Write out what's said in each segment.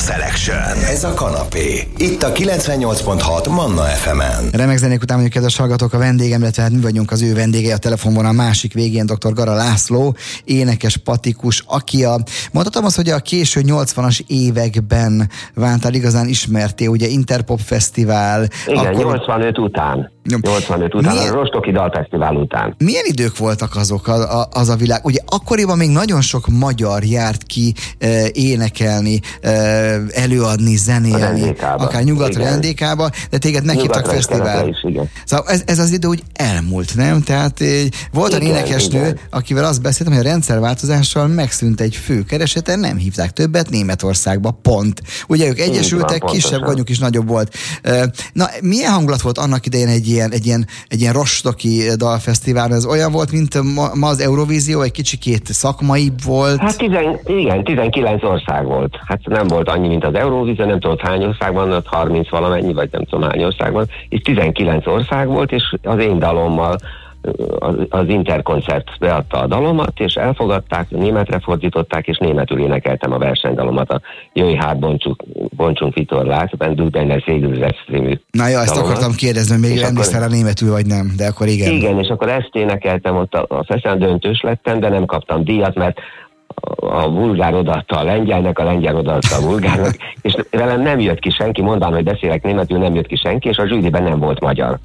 Selection. Ez a kanapé. Itt a 98.6 Manna FM-en. Remek zenék után mondjuk, kedves hallgatók, a vendégem, illetve hát mi vagyunk az ő vendége, a telefonvonal másik végén dr. Gara László, énekes, patikus, aki mondhatom azt, hogy a késő 80-as években váltál igazán ismerté, ugye Interpop Fesztivál. Igen, akkor... 85 után. 85 után, a Rostoki Dalfesztivál után. Milyen idők voltak azok, az a világ? Ugye akkoriban még nagyon sok magyar járt ki énekelni, előadni, zenélni, akár nyugatra, NDK-ba, de téged meghívtak fesztiválra. Szóval ez az idő úgy elmúlt, nem? Tehát volt egy énekesnő, akivel azt beszéltem, hogy a rendszerváltozással megszűnt egy fő keresete, nem hívták többet Németországba, pont. Ugye ők egyesültek, kisebb ganyuk is nagyobb volt. Na, milyen hangulat volt annak idején egy ilyen rostoki dalfesztivál? Ez olyan volt, mint ma az Eurovízió, egy kicsikét szakmaibb volt? Hát 19 ország volt. Hát nem volt annyi, mint az Eurovízió, nem tudom, hány országban, ott 30 valamennyi, vagy nem tudom, hány országban. Itt 19 ország volt, és az én dalommal az Interkoncert beadta a dalomat, és elfogadták, németre fordították, és németül énekeltem a versenydalomat, a Jöjj hát bontsunk vitorlát, du deine Segel című. Na jó, ezt akartam kérdezni, még emlékszel a németül, vagy nem, de akkor igen. Igen, és akkor ezt énekeltem, ott a fesztiválon döntős lettem, de nem kaptam díjat, mert a bulgár odaadta a lengyelnek, a lengyel odaadta a bulgárnak, és velem nem jött ki senki, mondván, hogy beszélek németül, nem jött ki senki, és a zsűriben nem volt magyar.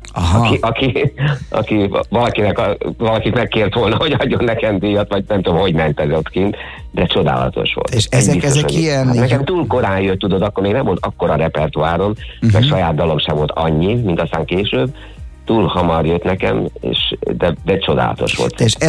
Aki valakit megkért volna, hogy adjon nekem díjat, vagy nem tudom, hogy ment ez ott kint, de csodálatos volt. És ezek ilyen... Nekem túl korán jött, tudod, akkor még nem volt akkora repertoárom, meg saját dalom sem volt annyi, mint aztán később, túl hamar jött nekem, de csodálatos volt. És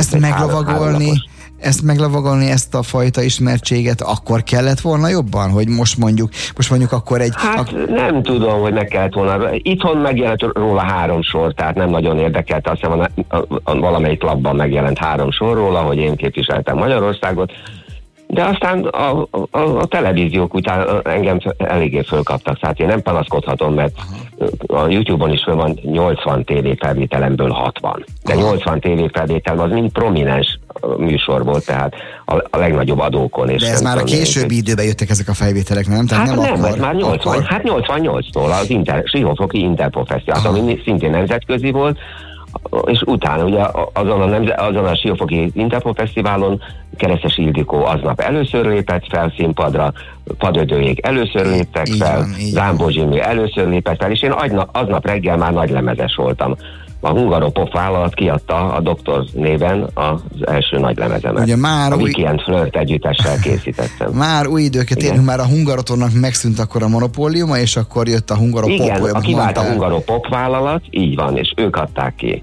ezt meglovagolni, ezt a fajta ismertséget akkor kellett volna jobban, hogy most mondjuk akkor egy... Hát nem tudom, hogy meg kellett volna. Itthon megjelent róla 3 sor, tehát nem nagyon érdekelte, azt hiszem valamelyik labban megjelent 3 sor róla, hogy én képviseltem Magyarországot, de aztán a televíziók után engem eléggé fölkaptak, tehát én nem panaszkodhatom, mert a YouTube-on is föl van 80 tévéfelvételemből 60. De 80 tévéfelvétel az mind prominens műsor volt, tehát a legnagyobb adókon. És de ez már a későbbi időben jöttek ezek a felvételek, nem? Tehát hát nem akkor. Ez már 80, hát 88-tól az Siófoki Interpop Fesztivál, ami szintén nemzetközi volt, és utána ugye azon a Siófoki Interpop Fesztiválon Keresztes Ildikó aznap először lépett fel színpadra, Padödőjék először léptek fel, Zámbó Zsimi először lépett fel, és én aznap reggel már nagylemezes voltam. A Hungaropop vállalat kiadta a Doktor néven az első nagy lemezemet. Ugye már a Weekend Flirt együttessel készítettem. Már új időket érünk, már a Hungarotonnak megszűnt akkor a monopóliuma, és akkor jött a Hungaropop. Igen, kivált a Hungaropop vállalat, így van, és ők adták ki.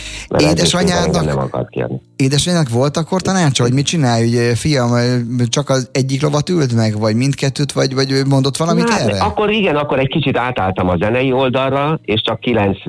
Édesanyádnak volt akkor tanácsa, hogy mit csinálj, hogy fiam, csak az egyik lovat ült meg, vagy mindkettőt, vagy mondott valamit erre? Akkor egy kicsit átálltam a zenei oldalra, és csak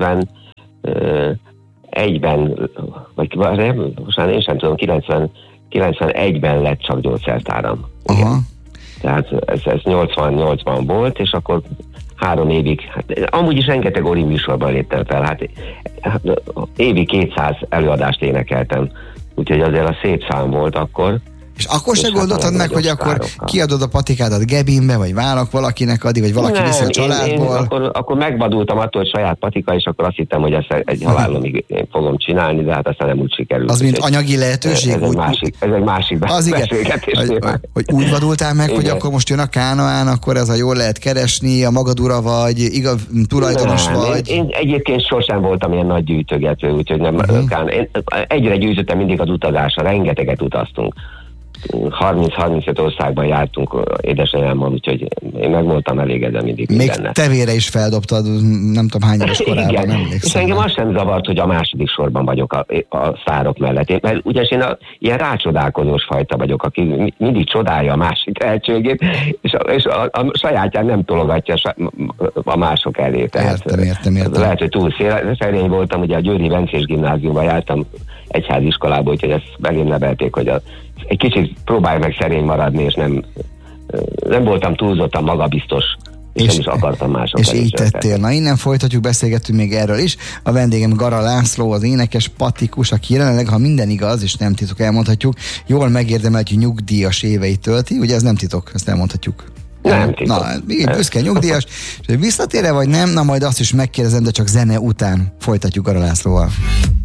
91-ben, vagy most én sem tudom, 91-ben lett csak gyógyszertáram. Tehát ez 88-ban volt, és akkor 3 évig, amúgy is rengeteg Ori műsorban léptem fel, hát évi 200 előadást énekeltem, úgyhogy azért a szép szám volt akkor. És akkor se gondoltad meg, hogy akkor kiadod a patikádat Gebinbe, vagy vállalok valakinek adni, vagy valaki viszi a családból? Akkor megvadultam attól, hogy saját patika, és akkor azt hittem, hogy ezt egy halálomig fogom csinálni, de hát aztán nem úgy sikerült. Az mint anyagi lehetőség? Ez egy másik beszélgetés. Hogy úgy vadultál meg, hogy akkor most jön a Kánoán, akkor ez a jól lehet keresni, a magad ura vagy, igaz, tulajdonos vagy? Én egyébként sosem voltam ilyen nagy gyűjtögető, úgyhogy nem, én egyre gyűjtöttem mindig az utazásra, rengeteget utaztunk. 30-35 országban jártunk édesanyámmal, úgyhogy én meg voltam elégedve mindig még mindenne. Tevére is feldobtad, nem tudom hány éves korában, igen. Nem emlékszem. És engem az sem zavart, hogy a második sorban vagyok a sztárok mellett. Mert ugyanis én ilyen rácsodálkozós fajta vagyok, aki mindig csodálja a másik tehetségét, és a sajátján nem tologatja a mások elé. Értem. Lehet, hogy túl szerény voltam, ugye a Győri Vencés gimnáziumban jártam egyháziskolába, úgyhogy ezt belém nevelték, hogy egy kicsit próbálj meg szerény maradni, és nem voltam túlzottan magabiztos, és nem is akartam mások. És így tettél. Na, innen folytatjuk, beszélgetünk még erről is. A vendégem Gara László, az énekes, patikus, aki jelenleg, ha minden igaz, és nem titok, elmondhatjuk, jól megérdemelt, hogy nyugdíjas éveit tölti, ugye ez nem titok, ezt elmondhatjuk. Nem titok. Na, még büszke nyugdíjas. És visszatér-e vagy nem? Na majd azt is megkérdezem, de csak zene után folytatjuk Gara Lászlóval.